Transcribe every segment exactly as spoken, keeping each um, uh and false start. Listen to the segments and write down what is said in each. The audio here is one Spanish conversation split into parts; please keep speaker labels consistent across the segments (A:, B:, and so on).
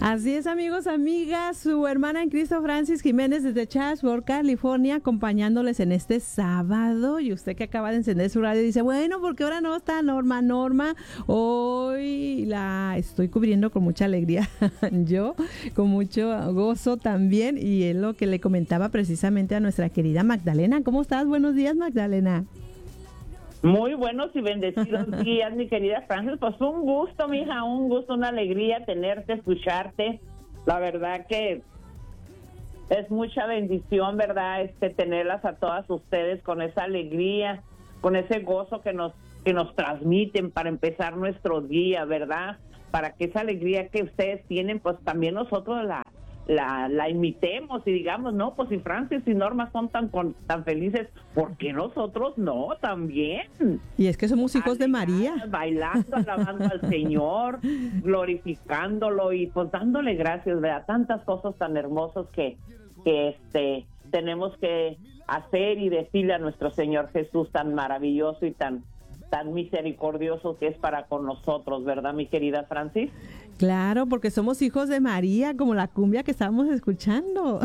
A: Así es, amigos, amigas, su hermana en Cristo, Francis Jiménez, desde Chatsworth, California, acompañándoles en este sábado. Y usted que acaba de encender su radio dice, bueno, ¿por qué ahora no está Norma? Norma, hoy la estoy cubriendo con mucha alegría, yo, con mucho gozo también. Y es lo que le comentaba precisamente a nuestra querida Magdalena. ¿Cómo estás? Buenos días, Magdalena.
B: Muy buenos y bendecidos días, mi querida Francis. Pues un gusto, mija, un gusto, una alegría tenerte, escucharte. La verdad que es mucha bendición, ¿verdad? Este, tenerlas a todas ustedes con esa alegría, con ese gozo que nos que nos transmiten para empezar nuestro día, ¿verdad? Para que esa alegría que ustedes tienen, pues también nosotros la La, la imitemos y digamos, no, pues si Francis y Norma son tan con, tan felices, ¿por qué nosotros no también?
A: Y es que somos hijos de María.
B: Bailando, alabando al Señor, glorificándolo y pues dándole gracias, ¿verdad? Tantas cosas tan hermosas que, que este tenemos que hacer y decirle a nuestro Señor Jesús tan maravilloso y tan tan misericordioso que es para con nosotros, ¿verdad, mi querida Francis?
A: Claro, porque somos hijos de María, como la cumbia que estábamos escuchando.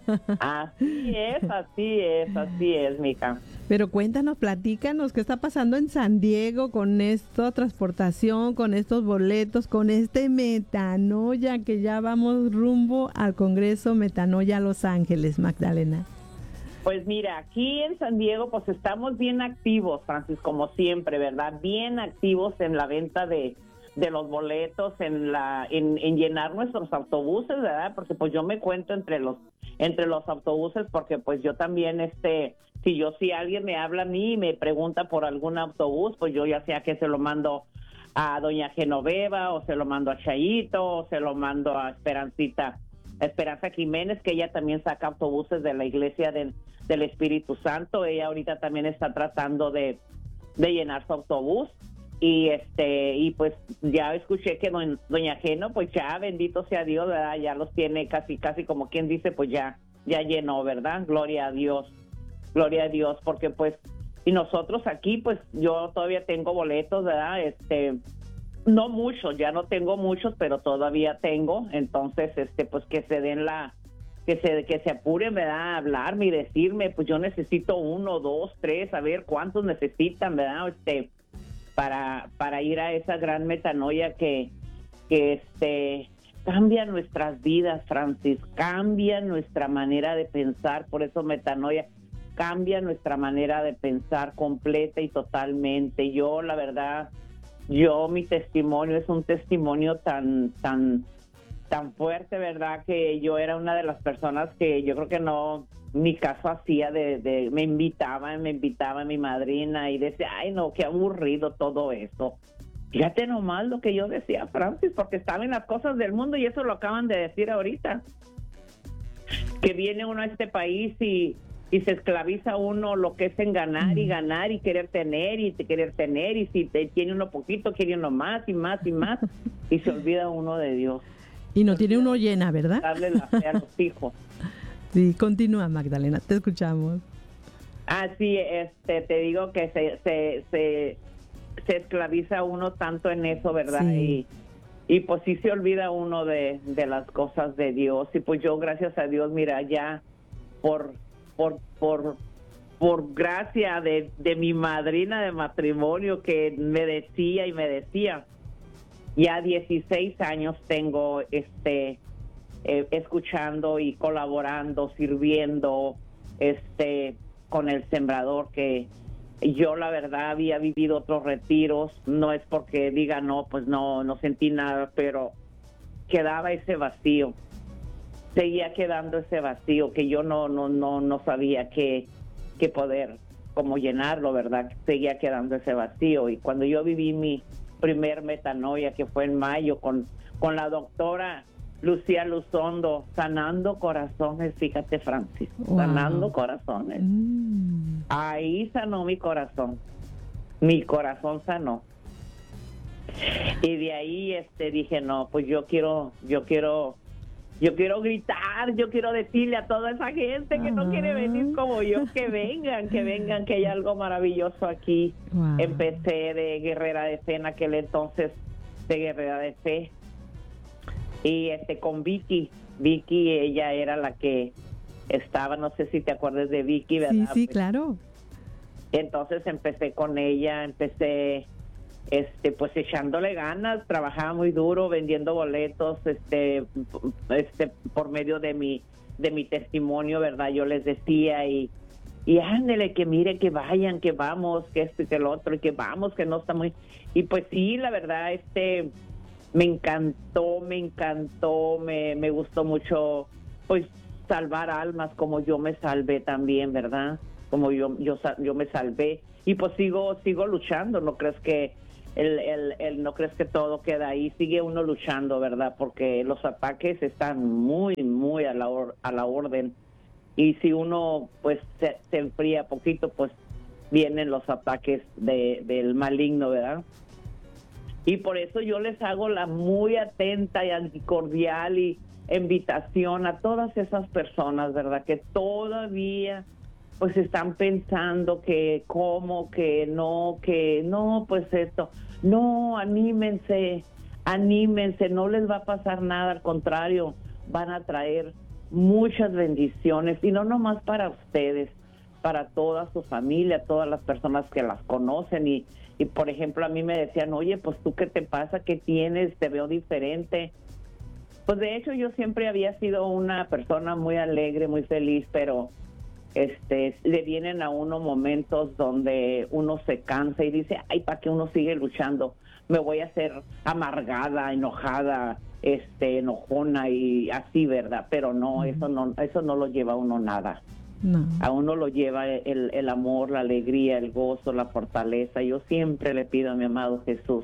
B: Así es, así es, así es, mija.
A: Pero cuéntanos, platícanos, ¿qué está pasando en San Diego con esta transportación, con estos boletos, con este Metanoia, que ya vamos rumbo al Congreso Metanoia Los Ángeles, Magdalena?
B: Pues mira, aquí en San Diego pues estamos bien activos, Francis, como siempre, ¿verdad? Bien activos en la venta de, de los boletos, en la en, en llenar nuestros autobuses, ¿verdad? Porque pues yo me cuento entre los entre los autobuses porque pues yo también, este, si yo si alguien me habla a mí y me pregunta por algún autobús, pues yo ya sea que se lo mando a doña Genoveva o se lo mando a Chayito o se lo mando a Esperancita. Esperanza Jiménez, que ella también saca autobuses de la iglesia del, del Espíritu Santo. Ella ahorita también está tratando de, de llenar su autobús y este y pues ya escuché que do, doña Geno, pues ya bendito sea Dios, ¿verdad? Ya los tiene casi casi como quien dice, pues ya ya llenó, ¿verdad? Gloria a Dios, gloria a Dios, porque pues y nosotros aquí pues yo todavía tengo boletos, ¿verdad? Este No muchos, ya no tengo muchos, pero todavía tengo, entonces, este, pues que se den la, que se, que se apuren, ¿verdad? A hablarme y decirme, pues yo necesito uno, dos, tres, a ver cuántos necesitan, ¿verdad? Este, para, para ir a esa gran metanoia que, que este, cambia nuestras vidas, Francis, cambia nuestra manera de pensar, por eso metanoia, cambia nuestra manera de pensar completa y totalmente. Yo, la verdad, Yo, mi testimonio es un testimonio tan, tan, tan fuerte, ¿verdad? Que yo era una de las personas que yo creo que no, ni caso hacía de, de, me invitaban, me invitaba mi madrina y decía, ay no, qué aburrido todo eso. Fíjate nomás lo que yo decía, Francis, porque estaba en las cosas del mundo y eso lo acaban de decir ahorita. Que viene uno a este país y... y se esclaviza uno lo que es en ganar y ganar y querer tener y querer tener y si te, tiene uno poquito, quiere uno más y más y más y se olvida uno de Dios.
A: Y no tiene uno llena, ¿verdad?
B: Darle la fe a los hijos.
A: Sí, continúa, Magdalena, te escuchamos.
B: Ah, sí, este, te digo que se, se, se, se esclaviza uno tanto en eso, ¿verdad?
A: Sí.
B: Y, y pues sí se olvida uno de, de las cosas de Dios. Y pues yo, gracias a Dios, mira, ya por... Por, por, por gracia de, de mi madrina de matrimonio que me decía y me decía, ya dieciséis años tengo este eh, escuchando y colaborando, sirviendo este con el Sembrador, que yo la verdad había vivido otros retiros, no es porque diga no, pues no, no sentí nada, pero quedaba ese vacío. Seguía quedando ese vacío que yo no no no no sabía qué qué poder como llenarlo, ¿verdad? Seguía quedando ese vacío y cuando yo viví mi primer metanoia que fue en mayo con con la doctora Lucía Luzondo, sanando corazones, fíjate, Francis, wow. Sanando corazones. Mm. Ahí sanó mi corazón. Mi corazón sanó. Y de ahí este dije, no, pues yo quiero yo quiero Yo quiero gritar, yo quiero decirle a toda esa gente que no quiere venir como yo, que vengan, que vengan, que hay algo maravilloso aquí. Wow. Empecé de guerrera de fe en aquel entonces, de guerrera de fe. Y este con Vicky, Vicky, ella era la que estaba, no sé si te acuerdas de Vicky, ¿verdad?
A: Sí, sí,
B: Pues,
A: claro.
B: entonces empecé con ella, empecé este pues echándole ganas, trabajaba muy duro vendiendo boletos, este este por medio de mi de mi testimonio, ¿verdad? Yo les decía y y ándele, que mire, que vayan, que vamos, que esto y que el otro, y que vamos, que no está muy... Y pues sí, la verdad, este, me encantó, me encantó, me, me gustó mucho, pues, salvar almas como yo me salvé también, ¿verdad? Como yo yo yo me salvé. Y pues sigo sigo luchando, no crees que el, el, el no crees que todo queda ahí, sigue uno luchando, ¿verdad? Porque los ataques están muy, muy a la, or, a la orden. Y si uno pues se, se enfría poquito, pues vienen los ataques de, del maligno, ¿verdad? Y por eso yo les hago la muy atenta y anticordial y invitación a todas esas personas, ¿verdad? Que todavía pues están pensando que cómo, que no, que no, pues esto. No, anímense, anímense, no les va a pasar nada, al contrario, van a traer muchas bendiciones, y no nomás para ustedes, para toda su familia, todas las personas que las conocen. Y, y por ejemplo, a mí me decían, oye, pues tú, ¿qué te pasa? ¿Qué tienes? Te veo diferente. Pues de hecho yo siempre había sido una persona muy alegre, muy feliz, pero este le vienen a uno momentos donde uno se cansa y dice, ay, ¿para qué uno sigue luchando? Me voy a hacer amargada, enojada, este enojona y así, ¿verdad? Pero no, uh-huh. eso no eso no lo lleva a uno nada. No. A uno lo lleva el, el amor, la alegría, el gozo, la fortaleza. Yo siempre le pido a mi amado Jesús.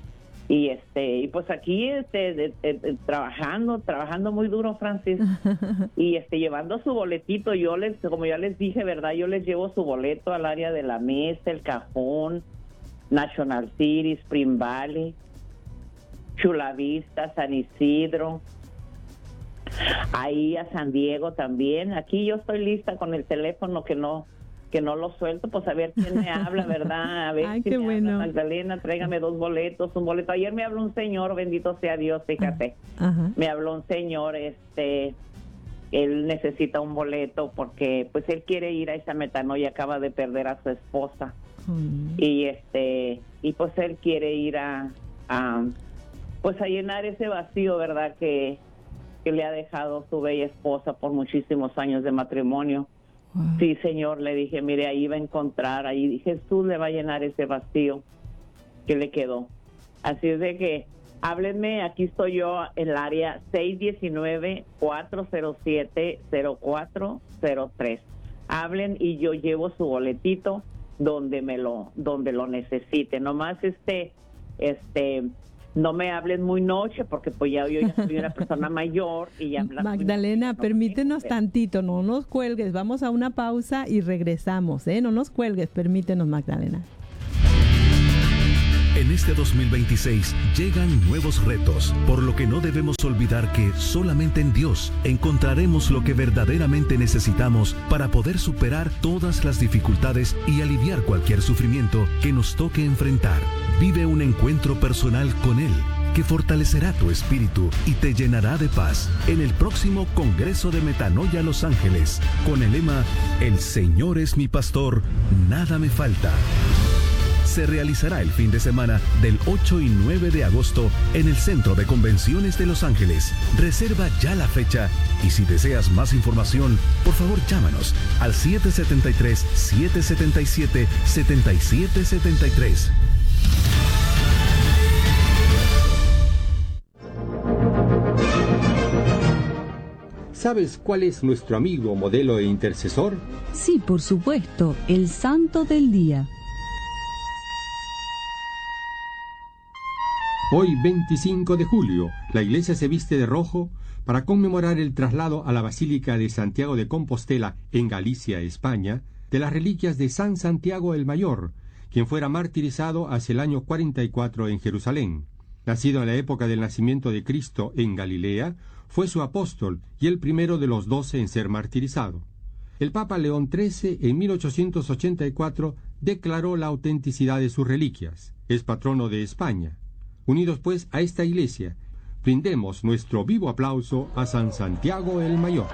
B: Y este y pues aquí este de, de, de, trabajando, trabajando muy duro, Francis, y este llevando su boletito. Yo les, como ya les dije, ¿verdad? Yo les llevo su boleto al área de La Mesa, El Cajón, National City, Spring Valley, Chula Vista, San Isidro, ahí a San Diego también. Aquí yo estoy lista con el teléfono que no que no lo suelto, pues a ver quién me habla, ¿verdad? A ver.
A: Ay,
B: si
A: qué
B: me
A: bueno.
B: habla, Magdalena, tráigame dos boletos, un boleto. Ayer me habló un señor, bendito sea Dios, fíjate. Ajá. Me habló un señor, este, él necesita un boleto porque pues él quiere ir a esa metanoia, acaba de perder a su esposa. Mm. Y este, y pues él quiere ir a, a pues a llenar ese vacío, ¿verdad? Que, que le ha dejado su bella esposa por muchísimos años de matrimonio. Wow. Sí, Señor, le dije, mire, ahí va a encontrar, ahí Jesús le va a llenar ese vacío que le quedó. Así es de que háblenme, aquí estoy yo en el área seis uno nueve, cuatro cero siete, cero cuatro cero tres. Hablen y yo llevo su boletito donde me lo donde lo necesite. Nomás este este no me hablen muy noche porque pues ya yo ya soy una persona mayor y ya
A: Magdalena, noche, permítenos no tantito, no nos cuelgues, vamos a una pausa y regresamos, ¿eh? No nos cuelgues, permítenos, Magdalena.
C: En este dos mil veintiséis llegan nuevos retos, por lo que no debemos olvidar que solamente en Dios encontraremos lo que verdaderamente necesitamos para poder superar todas las dificultades y aliviar cualquier sufrimiento que nos toque enfrentar. Vive un encuentro personal con Él, que fortalecerá tu espíritu y te llenará de paz en el próximo Congreso de Metanoia Los Ángeles, con el lema El Señor es mi pastor, nada me falta. Se realizará el fin de semana del ocho y nueve de agosto en el Centro de Convenciones de Los Ángeles. Reserva ya la fecha y si deseas más información, por favor llámanos al siete siete tres, siete siete siete, siete siete siete tres.
D: ¿Sabes cuál es nuestro amigo, modelo e intercesor?
E: Sí, por supuesto, el Santo del Día.
D: Hoy, veinticinco de julio, la iglesia se viste de rojo para conmemorar el traslado a la Basílica de Santiago de Compostela, en Galicia, España, de las reliquias de San Santiago el Mayor, quien fuera martirizado hacia el año cuarenta y cuatro en Jerusalén. Nacido en la época del nacimiento de Cristo en Galilea, fue su apóstol y el primero de los doce en ser martirizado. El Papa León trece, en mil ochocientos ochenta y cuatro, declaró la autenticidad de sus reliquias. Es patrono de España. Unidos pues a esta iglesia, Brindemos nuestro vivo aplauso a San Santiago el Mayor.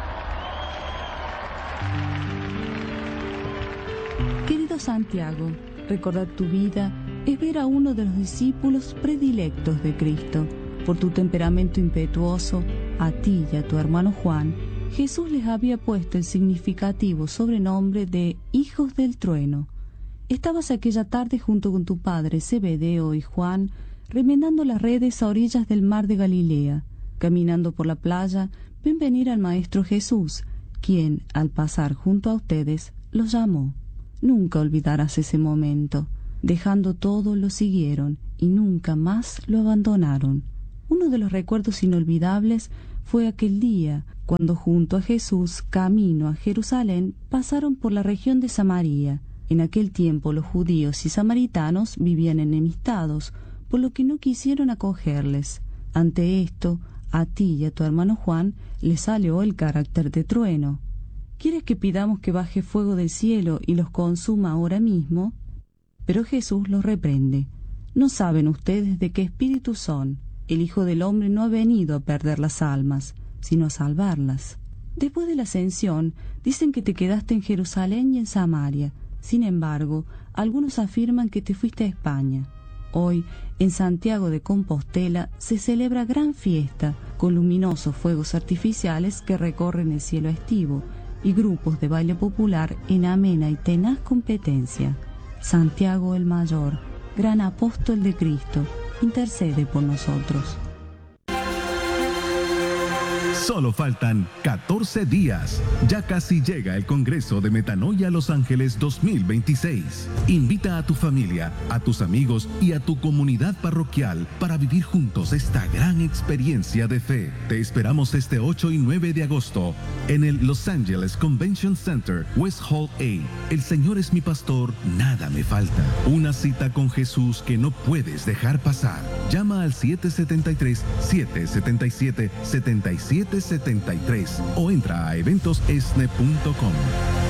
E: Querido Santiago, recordar tu vida es ver a uno de los discípulos predilectos de Cristo. Por tu temperamento impetuoso, a ti y a tu hermano Juan, Jesús les había puesto el significativo sobrenombre de hijos del trueno. Estabas aquella tarde junto con tu padre Zebedeo y Juan, remendando las redes a orillas del mar de Galilea. Caminando por la playa, ven venir al Maestro Jesús, quien, al pasar junto a ustedes, los llamó. Nunca olvidarás ese momento. Dejando todo, lo siguieron y nunca más lo abandonaron. Uno de los recuerdos inolvidables fue aquel día, cuando junto a Jesús, camino a Jerusalén, pasaron por la región de Samaria. En aquel tiempo los judíos y samaritanos vivían enemistados, por lo que no quisieron acogerles. Ante esto, a ti y a tu hermano Juan les salió el carácter de trueno. ¿Quieres que pidamos que baje fuego del cielo y los consuma ahora mismo? Pero Jesús los reprende. ¿No saben ustedes de qué espíritu son? El Hijo del Hombre no ha venido a perder las almas, sino a salvarlas. Después de la ascensión, dicen que te quedaste en Jerusalén y en Samaria. Sin embargo, algunos afirman que te fuiste a España. Hoy, en Santiago de Compostela, se celebra gran fiesta, con luminosos fuegos artificiales que recorren el cielo estivo, y grupos de baile popular en amena y tenaz competencia. Santiago el Mayor, gran apóstol de Cristo, intercede por nosotros.
C: Solo faltan catorce días. Ya casi llega el Congreso de Metanoia Los Ángeles dos mil veintiséis. Invita a tu familia, a tus amigos y a tu comunidad parroquial para vivir juntos esta gran experiencia de fe. Te esperamos este ocho y nueve de agosto en el Los Angeles Convention Center, West Hall A. El Señor es mi pastor, nada me falta. Una cita con Jesús que no puedes dejar pasar. Llama al siete siete tres, siete siete siete, siete siete siete tres o entra a eventos esne punto com.